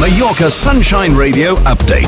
Mallorca Sunshine Radio update.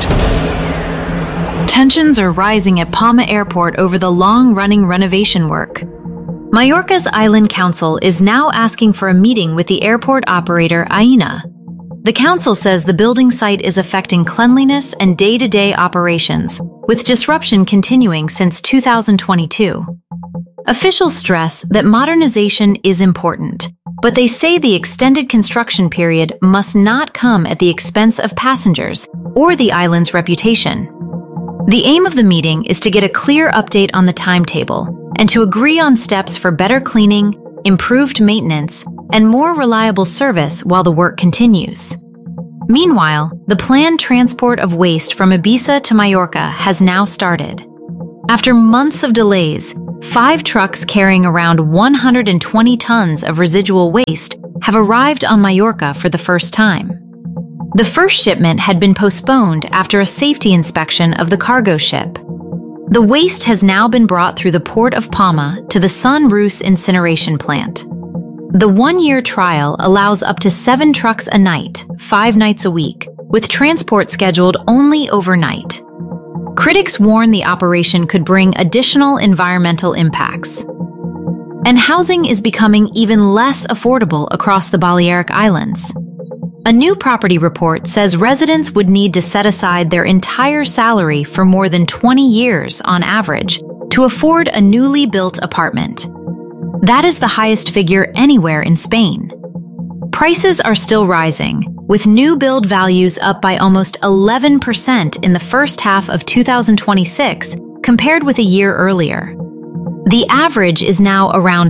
Tensions are rising at Palma Airport over the long-running renovation work. Mallorca's Island Council is now asking for a meeting with the airport operator Aena. The council says the building site is affecting cleanliness and day-to-day operations, with disruption continuing since 2022. Officials stress that modernization is important, but they say the extended construction period must not come at the expense of passengers or the island's reputation. The aim of the meeting is to get a clear update on the timetable and to agree on steps for better cleaning, improved maintenance, and more reliable service while the work continues. Meanwhile, the planned transport of waste from Ibiza to Mallorca has now started. After months of delays, 5 trucks carrying around 120 tons of residual waste have arrived on Mallorca for the first time. The first shipment had been postponed after a safety inspection of the cargo ship. The waste has now been brought through the port of Palma to the Son Rus incineration plant. The 1-year trial allows up to 7 trucks a night, 5 nights a week, with transport scheduled only overnight. Critics warn the operation could bring additional environmental impacts. And housing is becoming even less affordable across the Balearic Islands. A new property report says residents would need to set aside their entire salary for more than 20 years on average to afford a newly built apartment. That is the highest figure anywhere in Spain. Prices are still rising, with new build values up by almost 11% in the first half of 2026 compared with a year earlier. The average is now around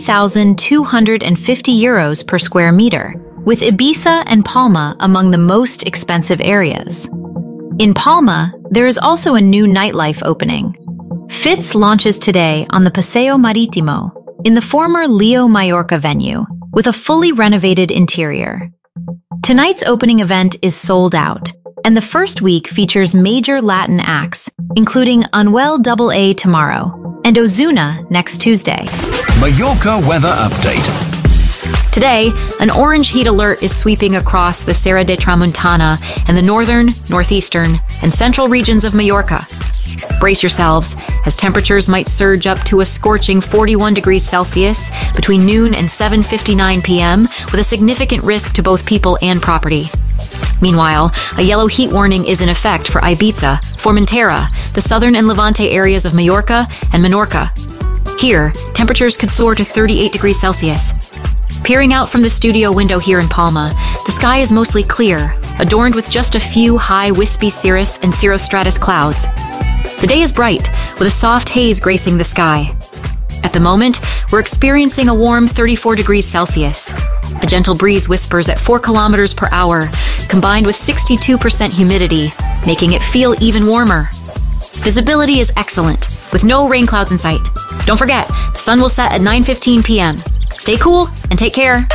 3,250 euros per square meter, with Ibiza and Palma among the most expensive areas. In Palma, there is also a new nightlife opening. Fitz launches today on the Paseo Marítimo, in the former Leo Mallorca venue, with a fully renovated interior. Tonight's opening event is sold out, and the first week features major Latin acts, including Anuel AA tomorrow and Ozuna next Tuesday. Mallorca weather update. Today, an orange heat alert is sweeping across the Serra de Tramuntana and the northern, northeastern, and central regions of Mallorca. Brace yourselves, as temperatures might surge up to a scorching 41 degrees Celsius between noon and 7:59 p.m., with a significant risk to both people and property. Meanwhile, a yellow heat warning is in effect for Ibiza, Formentera, the southern and Levante areas of Mallorca and Menorca. Here, temperatures could soar to 38 degrees Celsius. Peering out from the studio window here in Palma, the sky is mostly clear, adorned with just a few high wispy cirrus and cirrostratus clouds. The day is bright, with a soft haze gracing the sky. At the moment, we're experiencing a warm 34 degrees Celsius. A gentle breeze whispers at 4 kilometers per hour, combined with 62% humidity, making it feel even warmer. Visibility is excellent, with no rain clouds in sight. Don't forget, the sun will set at 9:15 p.m. Stay cool and take care.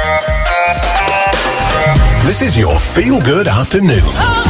This is your feel-good afternoon.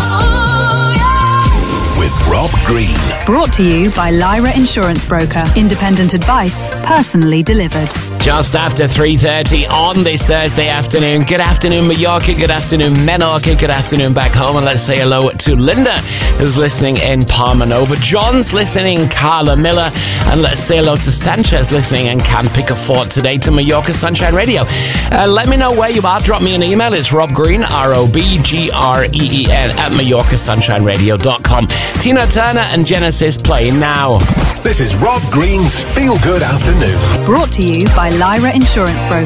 With Rob Green. Brought to you by Lyra Insurance Broker. Independent advice, personally delivered. Just after 3:30 on this Thursday afternoon. Good afternoon, Mallorca. Good afternoon, Menorca. Good afternoon back home. And let's say hello to Linda, who's listening in Palma Nova. John's listening in Carla Miller. And let's say hello to Sanchez, listening in Can Picafort today to Mallorca Sunshine Radio. Let me know where you are. Drop me an email. It's Rob Green, ROBGREEN, at MallorcaSunshineRadio.com. Tina Turner and Genesis playing now. This is Rob Green's Feel Good Afternoon. Brought to you by Lyra Insurance Broker.